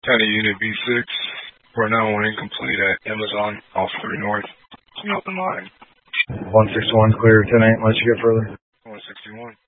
County Unit B6. We're now incomplete at Amazon, off 3 North. Open line. 161 clear, 10-8, let you get further. 161.